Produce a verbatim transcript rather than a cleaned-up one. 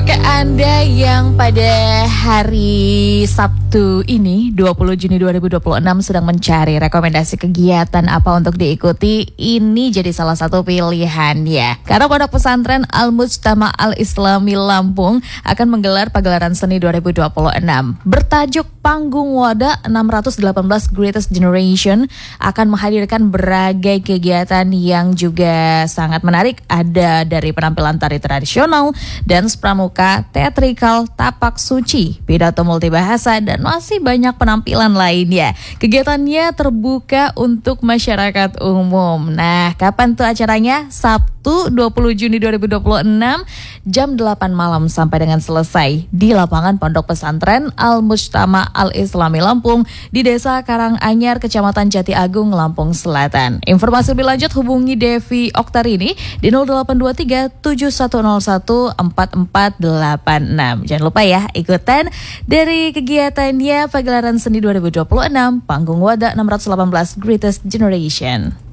Untuk Anda yang pada hari Sabtu ini dua puluh Juni dua ribu dua puluh enam sedang mencari rekomendasi kegiatan apa untuk diikuti, ini jadi salah satu pilihan ya. Karena Pondok Pesantren Al-Mujtama Al-Islami Lampung akan menggelar pagelaran seni dua ribu dua puluh enam bertajuk Panggung Wadah enam ratus delapan belas Greatest Generation, akan menghadirkan berbagai kegiatan yang juga sangat menarik. Ada dari penampilan tari tradisional, dance pramuka, teatrikal, tapak suci, pidato multibahasa, dan masih banyak penampilan lainnya. Kegiatannya terbuka untuk masyarakat umum. Nah, kapan tuh acaranya? Sabtu dua puluh Juni dua ribu dua puluh enam jam delapan malam sampai dengan selesai di lapangan Pondok Pesantren Al-Mujtama Al-Islami Lampung di Desa Karanganyar, Kecamatan Jati Agung, Lampung Selatan. Informasi lebih lanjut hubungi Devi Oktarini di nol delapan dua tiga tujuh satu nol satu empat empat delapan enam. Jangan lupa ya, ikutan dari kegiatannya pagelaran seni dua ribu dua puluh enam Panggung Wadah enam ratus delapan belas Greatest Generation.